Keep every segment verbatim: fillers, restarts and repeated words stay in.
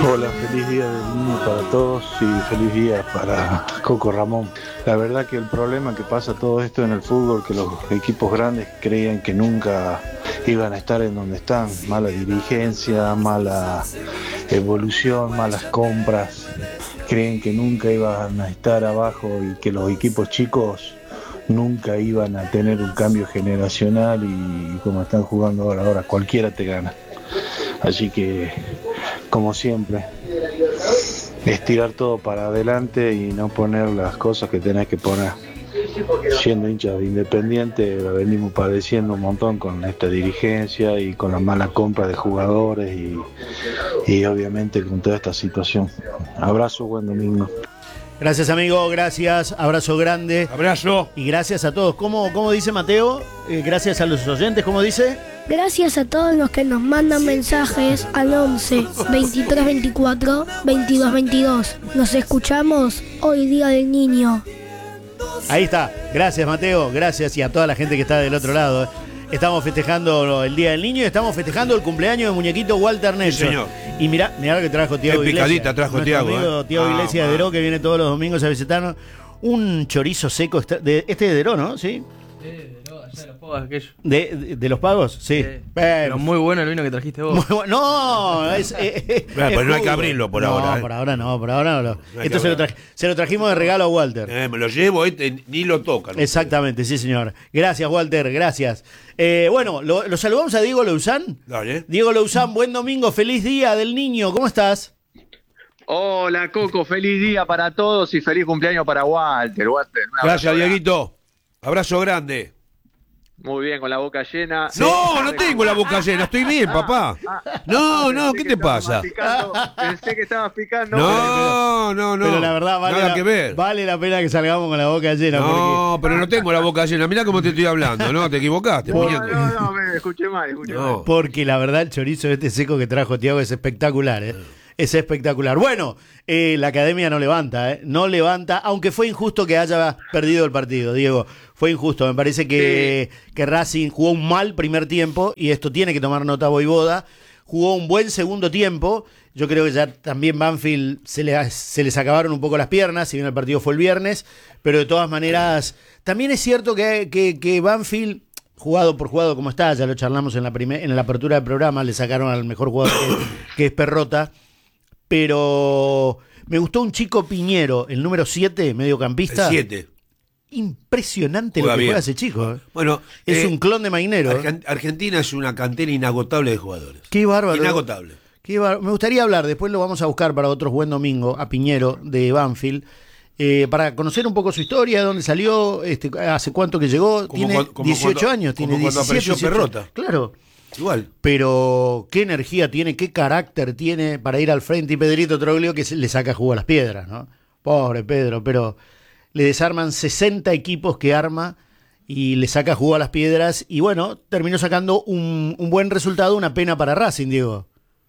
Hola, feliz día del niño para todos y feliz día para Coco Ramón. La verdad que el problema que pasa todo esto en el fútbol, que los equipos grandes creían que nunca iban a estar en donde están. Mala dirigencia, mala evolución, malas compras. Creen que nunca iban a estar abajo y que los equipos chicos nunca iban a tener un cambio generacional y, y como están jugando ahora, ahora cualquiera te gana. Así que, como siempre, estirar todo para adelante y no poner las cosas que tenés que poner. Siendo hinchas de Independiente, la venimos padeciendo un montón con esta dirigencia y con la mala compra de jugadores y, y obviamente con toda esta situación. Abrazo, buen domingo. Gracias, amigo, gracias, abrazo grande. Abrazo. Y gracias a todos. ¿Cómo, cómo dice Mateo? Eh, gracias a los oyentes, ¿cómo dice? Gracias a todos los que nos mandan mensajes al once, veintitrés veinticuatro, veintidós veintidós. Nos escuchamos hoy Día del Niño. Ahí está. Gracias, Mateo. Gracias y a toda la gente que está del otro lado. Estamos festejando el Día del Niño y estamos festejando el cumpleaños del muñequito Walter Nelson. Sí, señor. Y mirá, mirá lo que trajo Tiago Iglesias. Qué picadita trajo Nuestro Tiago. amigo Eh. Tiago Ah, Iglesias de Deró, que viene todos los domingos a visitarnos. Un chorizo seco. extra- De, este es de Deró, ¿no? ¿Sí? De los pagos aquellos. ¿De, de, de los pagos? Sí. Sí. Pero, Pero muy bueno el vino que trajiste vos. muy bueno. No, es, eh, eh, Bueno, es pero no hay que jugo. abrirlo por no, ahora, eh. por ahora no, por ahora no. No hay Esto que se lo, abrir. tra- se lo trajimos de regalo a Walter. Eh, me lo llevo, este ni lo tocan. Exactamente, sí, señor. Gracias, Walter, gracias. Eh, bueno, lo, lo saludamos a Diego Louzán. Dale. Diego Louzán, buen domingo, feliz día del niño, ¿cómo estás? Hola Coco, feliz día para todos y feliz cumpleaños para Walter. Walter, un abrazo Gracias, grande. Dieguito. Abrazo grande. Muy bien, con la boca llena. No, no tengo la boca llena, estoy bien, papá. No, no, Pensé ¿qué que te estaba pasa? masticando, Pensé que estabas picando. No, no, no. Pero la verdad vale Nada la, que ver. vale la pena que salgamos con la boca llena. No, pero no tengo la boca llena. Mirá cómo te estoy hablando, ¿no? Te equivocaste, No, muñeco. no, no, me escuché mal, escuché mal. No. Porque la verdad el chorizo este seco que trajo Tiago es espectacular, ¿eh? Es espectacular. Bueno, eh, la academia no levanta, ¿eh? No levanta, aunque fue injusto que haya perdido el partido, Diego. Fue injusto. Me parece que, sí. que Racing jugó un mal primer tiempo, y esto tiene que tomar nota Voivoda. Jugó un buen segundo tiempo. Yo creo que ya también Banfield se, le, se les acabaron un poco las piernas, si bien el partido fue el viernes, pero de todas maneras, también es cierto que, que, que Banfield, jugado por jugado como está, ya lo charlamos en la, primer, en la apertura del programa, le sacaron al mejor jugador que, que es Perrota, pero me gustó un chico Piñero, el número siete, mediocampista. El siete. Impresionante Juega lo que bien. juega ese chico. ¿eh? Bueno, es eh, un clon de Mainero. Argen- Argentina es una cantera inagotable de jugadores. Qué bárbaro. Inagotable. Qué bárbaro. Me gustaría hablar, después lo vamos a buscar para otros buen domingo, a Piñero de Banfield, eh, para conocer un poco su historia, de dónde salió, este, hace cuánto que llegó. Como Tiene cuando- como dieciocho cuando- años, como tiene cuando diecisiete, apareció dieciocho. Perrota. Claro. Igual. Pero qué energía tiene, qué carácter tiene para ir al frente. Y Pedrito Troglio que se le saca jugo a las piedras, ¿no? Pobre Pedro, pero le desarman sesenta equipos que arma y le saca jugo a las piedras. Y bueno, terminó sacando un, un buen resultado, una pena para Racing, Diego.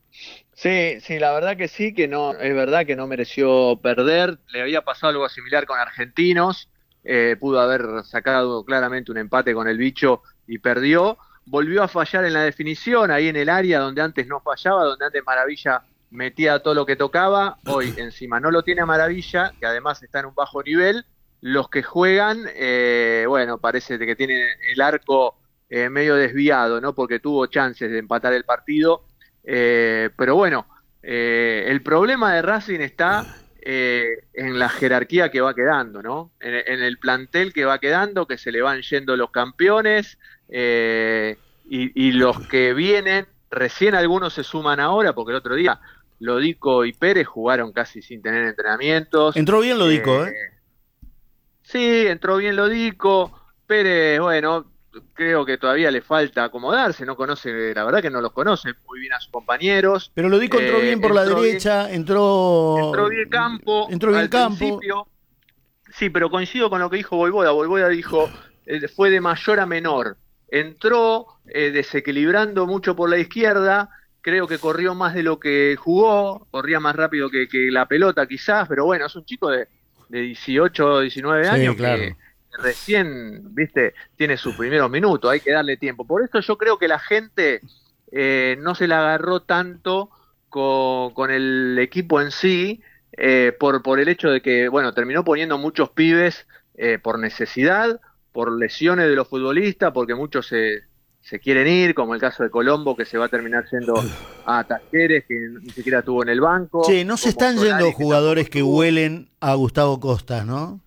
Sí, sí, la verdad que sí, que no, es verdad que no mereció perder. Le había pasado algo similar con Argentinos. Eh, pudo haber sacado claramente un empate con el Bicho y perdió. Volvió a fallar en la definición, ahí en el área donde antes no fallaba, donde antes Maravilla metía todo lo que tocaba. Hoy encima no lo tiene a Maravilla, que además está en un bajo nivel. Los que juegan, eh, bueno, parece que tienen el arco eh, medio desviado, ¿no? Porque tuvo chances de empatar el partido. Eh, pero bueno, eh, el problema de Racing está eh, en la jerarquía que va quedando, ¿no? En, en el plantel que va quedando, que se le van yendo los campeones. Eh, y, y los que vienen, recién algunos se suman ahora, porque el otro día Lodico y Pérez jugaron casi sin tener entrenamientos. Entró bien Lodico, ¿eh? ¿eh? Sí, entró bien Lodico. Pérez, bueno, creo que todavía le falta acomodarse, no conoce, la verdad que no los conoce muy bien a sus compañeros. Pero Lodico entró Eh, bien por la entró derecha, bien, entró... entró bien campo. Entró bien al campo. principio. Sí, pero coincido con lo que dijo Voivoda. Voivoda dijo, eh, fue de mayor a menor. Entró eh, desequilibrando mucho por la izquierda, creo que corrió más de lo que jugó, corría más rápido que, que la pelota quizás, pero bueno, es un chico de, de dieciocho, diecinueve Sí, años claro. que recién, viste, tiene sus primeros minutos, hay que darle tiempo. Por eso yo creo que la gente eh, no se la agarró tanto con, con el equipo en sí, eh, por, por el hecho de que, bueno, terminó poniendo muchos pibes eh, por necesidad, por lesiones de los futbolistas, porque muchos se, se quieren ir, como el caso de Colombo, que se va a terminar yendo a Talleres, que ni siquiera estuvo en el banco. Che, no se están Solari, yendo jugadores que que huelen a Gustavo Costas, ¿no?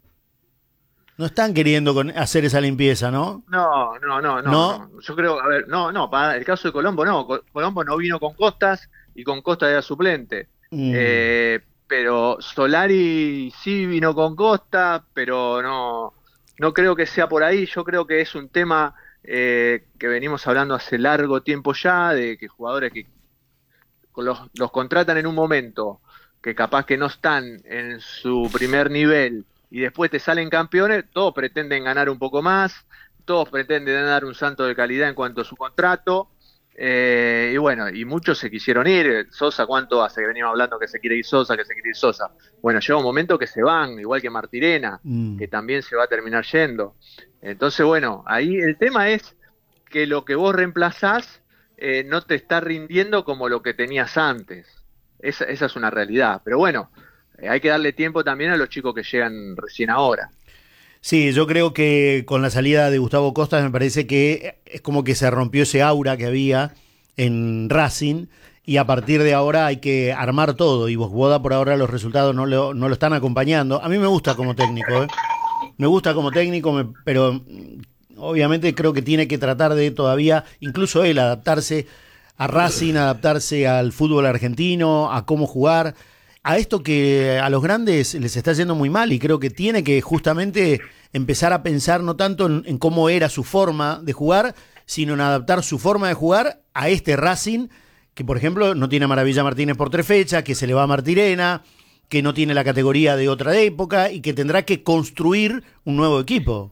No están queriendo con, hacer esa limpieza, ¿no? No, no, no, no, ¿No? no. Yo creo, a ver, no, no, para el caso de Colombo no, Co- Colombo no vino con Costas y con Costas era suplente. Mm. Eh, pero Solari sí vino con Costa, pero no, no creo que sea por ahí. Yo creo que es un tema eh, que venimos hablando hace largo tiempo ya, de que jugadores que los, los contratan en un momento que capaz que no están en su primer nivel y después te salen campeones, todos pretenden ganar un poco más, todos pretenden dar un salto de calidad en cuanto a su contrato, eh, y bueno, y muchos se quisieron ir. Sosa, ¿cuánto hace que venimos hablando que se quiere ir Sosa, que se quiere ir Sosa? Bueno, llega un momento que se van, igual que Martirena, Mm. que también se va a terminar yendo. Entonces, bueno, ahí el tema es que lo que vos reemplazás eh, no te está rindiendo como lo que tenías antes. Esa, esa es una realidad. Pero bueno, eh, hay que darle tiempo también a los chicos que llegan recién ahora. Sí, yo creo que con la salida de Gustavo Costas me parece que es como que se rompió ese aura que había en Racing y a partir de ahora hay que armar todo y Boda por ahora los resultados no lo, no lo están acompañando. A mí me gusta como técnico, ¿eh? Me gusta como técnico, me- pero mm, obviamente creo que tiene que tratar de todavía, incluso él, adaptarse a Racing, adaptarse al fútbol argentino, a cómo jugar, a esto que a los grandes les está yendo muy mal y creo que tiene que justamente empezar a pensar no tanto en, en cómo era su forma de jugar, sino en adaptar su forma de jugar a este Racing, que por ejemplo no tiene a Maravilla Martínez por tres fechas, que se le va a Martirena, que no tiene la categoría de otra época y que tendrá que construir un nuevo equipo.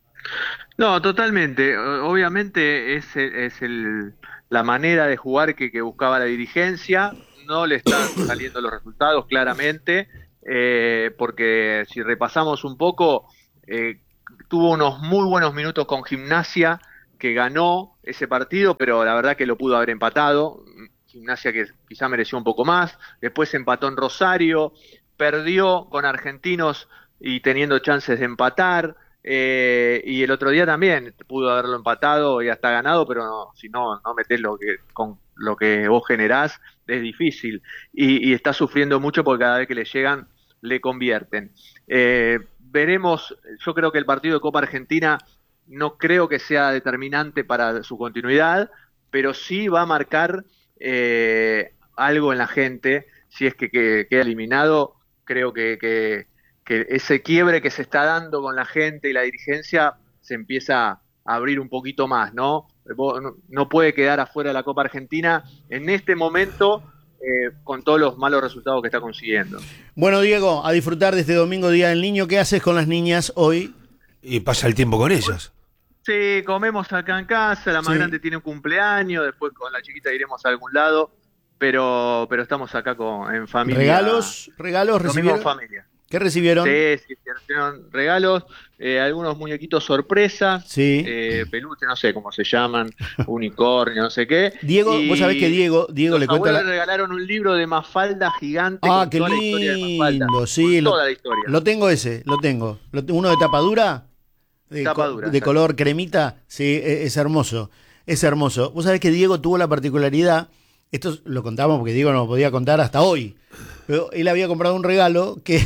No, totalmente. O- Obviamente es, el- es el, la manera de jugar que, que buscaba la dirigencia. No le están saliendo los resultados claramente, eh, porque si repasamos un poco, eh, tuvo unos muy buenos minutos con Gimnasia, que ganó ese partido, pero la verdad que lo pudo haber empatado. Gimnasia que quizá mereció un poco más. Después empató en Rosario, perdió con Argentinos y teniendo chances de empatar. Eh, y el otro día también pudo haberlo empatado y hasta ganado, pero no, si no, no metés lo que, con lo que vos generás, es difícil. Y, y está sufriendo mucho porque cada vez que le llegan, le convierten. Eh, veremos, yo creo que el partido de Copa Argentina no creo que sea determinante para su continuidad, pero sí va a marcar eh, algo en la gente. Si es que, que queda eliminado, creo que, que que ese quiebre que se está dando con la gente y la dirigencia se empieza a abrir un poquito más, ¿no? No, no puede quedar afuera la Copa Argentina en este momento eh, con todos los malos resultados que está consiguiendo. Bueno, Diego, a disfrutar de este domingo Día del Niño. ¿Qué haces con las niñas hoy? Y pasa el tiempo con ellas. Sí, comemos acá en casa, la más Sí. grande tiene un cumpleaños, después con la chiquita iremos a algún lado, pero pero estamos acá con, en familia. ¿Regalos? ¿Regalos Domingo en recibieron? familia. ¿Qué recibieron? Sí, sí, sí, recibieron regalos, eh, algunos muñequitos sorpresas, Sí. eh, peluche, no sé cómo se llaman, unicornio, no sé qué. Diego, Y vos sabés que Diego, Diego los le cuenta abuelos la... le regalaron un libro de Mafalda gigante Ah, con qué toda la historia de Mafalda, lindo, sí. con Lo, toda la historia. lo tengo ese, lo tengo. Lo- uno de tapa dura, de, Tapa co- dura, de exacto. color cremita, sí, e- es hermoso, es hermoso. Vos sabés que Diego tuvo la particularidad, esto lo contamos porque Diego no lo podía contar hasta hoy, pero él había comprado un regalo que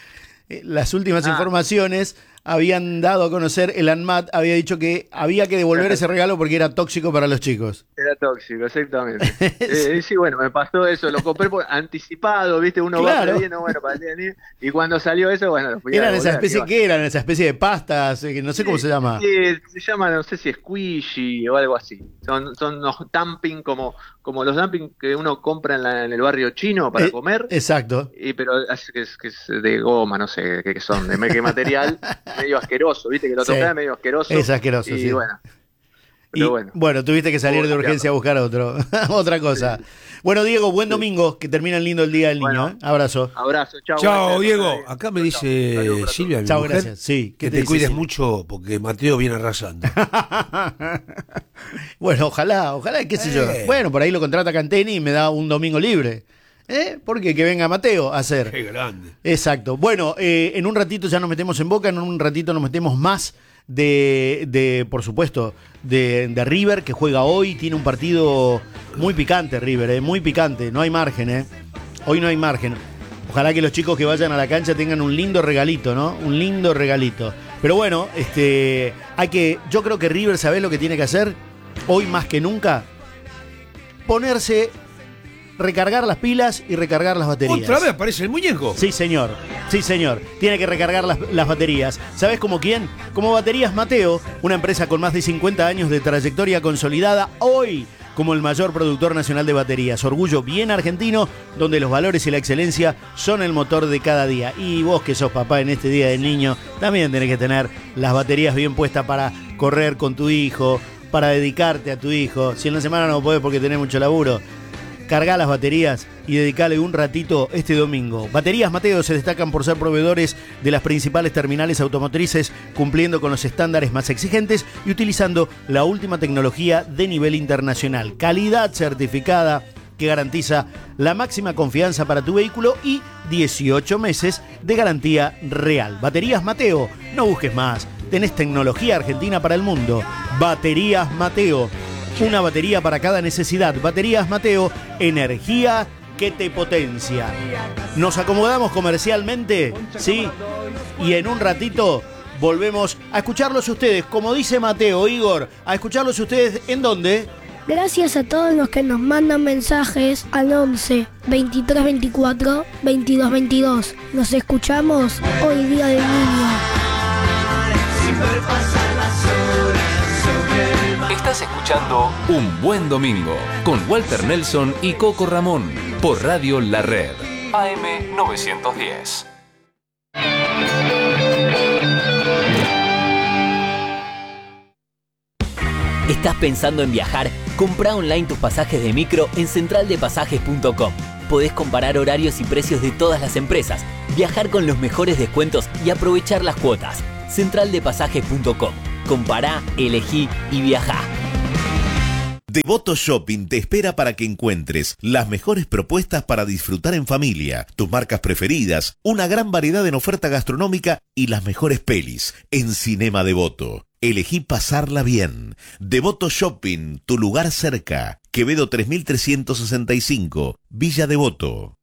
las últimas Ah. informaciones habían dado a conocer, el ANMAT había dicho que había que devolver ese regalo porque era tóxico para los chicos. Era tóxico, exactamente. eh, sí, bueno, me pasó eso, lo compré por anticipado, viste, uno Claro. va pidiendo, bueno, para el día del niño, y cuando salió eso, bueno, lo fui a Eran esa devolver, especie, ¿qué ¿qué eran? Esa especie de pastas, eh, que no sé cómo se llama. Sí, se llama, no sé si squishy o algo así. Son, son unos dumping como, como los dumping que uno compra en, la- en el barrio chino para Eh, comer, Exacto. y, pero es, que es, que es de goma, no sé qué, qué son, de qué material, medio asqueroso, viste que lo Sí, tocaba medio asqueroso. es asqueroso, y sí. bueno. Pero y, bueno. bueno, tuviste que salir de urgencia a buscar otro, otra cosa. Bueno, Diego, buen domingo, que terminen lindo el Día del Bueno, Niño. ¿eh? Abrazo. Abrazo, chao. Chao, gracias. Diego. Acá me dice Saludos para Silvia, mi Chao, mujer, gracias. Sí, ¿qué que te te dice cuides Silvia? mucho porque Mateo viene arrasando. Bueno, ojalá, ojalá, qué sé yo. Eh. Bueno, por ahí lo contrata Canteni y me da un domingo libre. ¿Eh? Porque que venga Mateo a hacer. Qué grande. Exacto. Bueno, eh, en un ratito ya nos metemos en Boca, en un ratito nos metemos más de, de por supuesto, de, de River, que juega hoy. Tiene un partido muy picante, River, eh, muy picante. No hay margen, ¿eh? Hoy no hay margen. Ojalá que los chicos que vayan a la cancha tengan un lindo regalito, ¿no? Un lindo regalito. Pero bueno, este, hay que, yo creo que River, ¿sabés lo que tiene que hacer? Hoy más que nunca, ponerse, recargar las pilas y recargar las baterías. ¿Otra vez aparece el muñeco? Sí, señor. Sí, señor. Tiene que recargar las, las baterías. ¿Sabes como quién? Como Baterías Mateo, una empresa con más de cincuenta años de trayectoria consolidada hoy como el mayor productor nacional de baterías. Orgullo bien argentino, donde los valores y la excelencia son el motor de cada día. Y vos que sos papá en este Día del Niño, también tenés que tener las baterías bien puestas para correr con tu hijo, para dedicarte a tu hijo. Si en la semana no podés porque tenés mucho laburo, cargá las baterías y dedicale un ratito este domingo. Baterías Mateo se destacan por ser proveedores de las principales terminales automotrices, cumpliendo con los estándares más exigentes y utilizando la última tecnología de nivel internacional. Calidad certificada que garantiza la máxima confianza para tu vehículo y dieciocho meses de garantía real. Baterías Mateo, no busques más. Tenés tecnología argentina para el mundo. Baterías Mateo. Una batería para cada necesidad. Baterías Mateo, energía que te potencia. Nos acomodamos comercialmente, ¿sí? Y en un ratito volvemos a escucharlos ustedes. Como dice Mateo, Igor, a escucharlos ustedes, ¿en dónde? Gracias a todos los que nos mandan mensajes al once, veintitrés veinticuatro, veintidós veintidós. Nos escuchamos hoy Día del Niño. Estás escuchando Un Buen Domingo con Walter Nelson y Coco Ramón por Radio La Red A M novecientos diez. ¿Estás pensando en viajar? Comprá online tus pasajes de micro en central de pasajes punto com. Podés comparar horarios y precios de todas las empresas, viajar con los mejores descuentos y aprovechar las cuotas. central de pasajes punto com. Compará, elegí y viajá. Devoto Shopping te espera para que encuentres las mejores propuestas para disfrutar en familia, tus marcas preferidas, una gran variedad en oferta gastronómica y las mejores pelis en Cinema Devoto. Elegí pasarla bien. Devoto Shopping, tu lugar cerca. Quevedo tres mil trescientos sesenta y cinco, Villa Devoto.